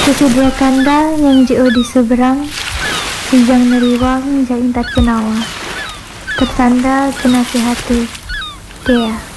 Kesedia kanda yang jauh di seberang, sijang neriwang jain tak kenawa, tertanda kenasihati Dea.